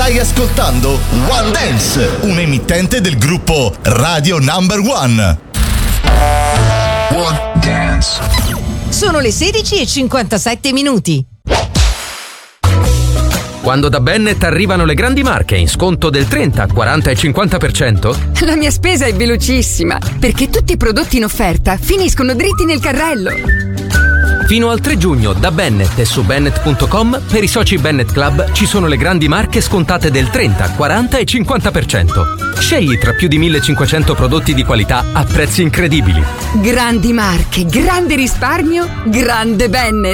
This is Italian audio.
Stai ascoltando One Dance, un emittente del gruppo Radio Number One. One Dance. Sono le 16:57. Quando da Bennett arrivano le grandi marche in sconto del 30, 40 e 50%? La mia spesa è velocissima, perché tutti i prodotti in offerta finiscono dritti nel carrello. Fino al 3 giugno da Bennett e su Bennett.com per i soci Bennett Club ci sono le grandi marche scontate del 30, 40 e 50%. Scegli tra più di 1500 prodotti di qualità a prezzi incredibili. Grandi marche, grande risparmio, grande Bennett.